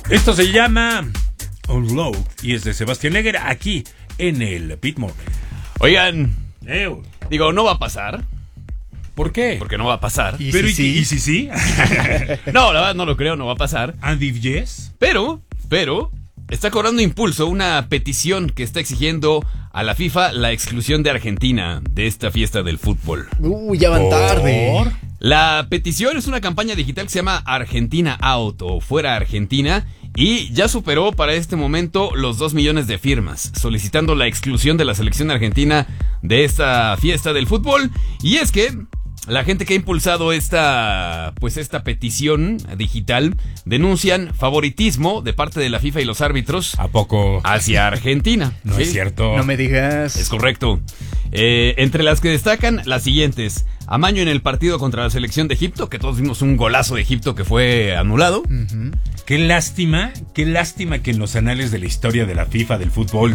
Esto se llama Unload y es de Sebastián Leger aquí en el Beat Morning. Oigan, digo, no va a pasar. ¿Por qué? Porque no va a pasar. ¿Y si sí? No, la verdad no lo creo, no va a pasar. ¿And if yes? Pero, está cobrando impulso una petición que está exigiendo a la FIFA la exclusión de Argentina de esta fiesta del fútbol. Ya van tarde. La petición es una campaña digital que se llama Argentina Out o Fuera Argentina y ya superó para este momento los 2 millones de firmas, solicitando la exclusión de la selección argentina de esta fiesta del fútbol. Y es que la gente que ha impulsado esta petición digital denuncian favoritismo de parte de la FIFA y los árbitros. ¿A poco? Hacia Argentina. No ¿sí? Es cierto. No me digas. Es correcto. Entre las que destacan las siguientes: amaño en el partido contra la selección de Egipto, que todos vimos un golazo de Egipto que fue anulado. Uh-huh. Qué lástima que en los anales de la historia de la FIFA, del fútbol,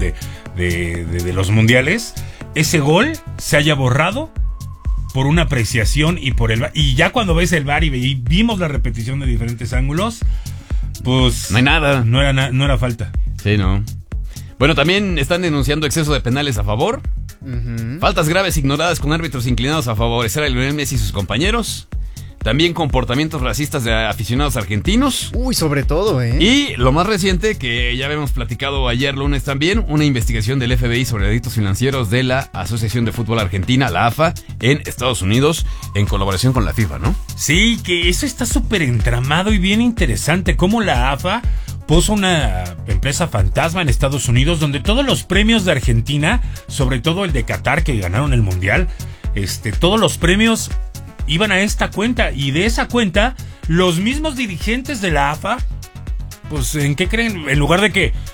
de los mundiales, ese gol se haya borrado por una apreciación y por el VAR. Y ya cuando ves el VAR y vimos la repetición de diferentes ángulos, pues no hay nada. No era falta. Sí, no. Bueno, también están denunciando exceso de penales a favor. Uh-huh. Faltas graves ignoradas con árbitros inclinados a favorecer a Lionel Messi y sus compañeros. También comportamientos racistas de aficionados argentinos. Sobre todo, Y lo más reciente, que ya habíamos platicado ayer lunes también, una investigación del FBI sobre delitos financieros de la Asociación de Fútbol Argentina, la AFA, en Estados Unidos, en colaboración con la FIFA, ¿no? Sí, que eso está súper entramado y bien interesante. Cómo la AFA puso una empresa fantasma en Estados Unidos donde todos los premios de Argentina, sobre todo el de Qatar que ganaron el Mundial, todos los premios iban a esta cuenta, y de esa cuenta los mismos dirigentes de la AFA, pues ¿en qué creen? En lugar de que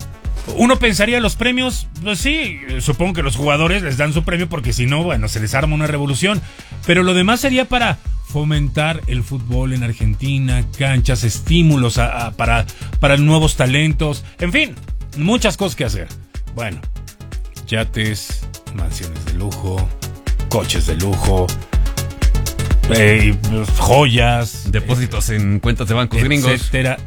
uno pensaría los premios, pues sí, supongo que los jugadores les dan su premio porque si no, bueno, se les arma una revolución, pero lo demás sería para fomentar el fútbol en Argentina, canchas, estímulos para nuevos talentos, en fin, muchas cosas que hacer. Bueno, yates, mansiones de lujo, coches de lujo, joyas, depósitos en cuentas de bancos gringos, etcétera.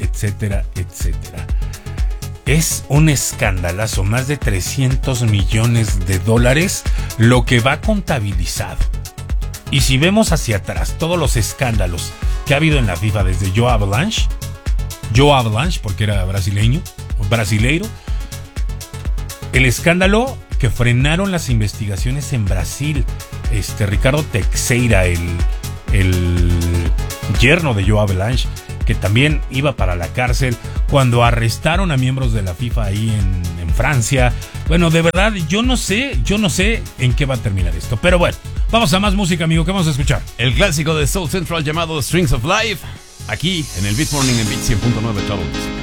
Es un escandalazo, más de 300 millones de dólares lo que va contabilizado. Y si vemos hacia atrás todos los escándalos que ha habido en la FIFA desde Joe Avalanche porque era brasileiro, el escándalo que frenaron las investigaciones en Brasil, Ricardo Teixeira, el yerno de Joe Avalanche, que también iba para la cárcel cuando arrestaron a miembros de la FIFA ahí en Francia. Bueno, de verdad, yo no sé en qué va a terminar esto. Pero bueno, vamos a más música, amigo. ¿Qué vamos a escuchar? El clásico de Soul Central llamado Strings of Life, aquí en el Beat Morning en Beat 100.9 Trouble.